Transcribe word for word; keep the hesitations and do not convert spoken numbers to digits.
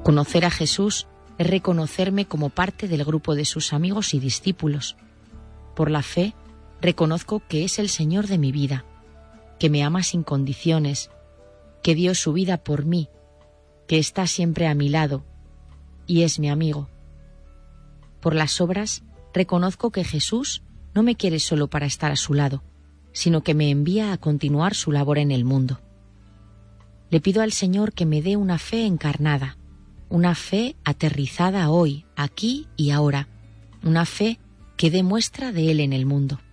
Conocer a Jesús es reconocerme como parte del grupo de sus amigos y discípulos. Por la fe, reconozco que es el Señor de mi vida, que me ama sin condiciones, que dio su vida por mí, que está siempre a mi lado y es mi amigo. Por las obras, reconozco que Jesús no me quiere solo para estar a su lado, sino que me envía a continuar su labor en el mundo. Le pido al Señor que me dé una fe encarnada, una fe aterrizada hoy, aquí y ahora, una fe que dé muestra de Él en el mundo.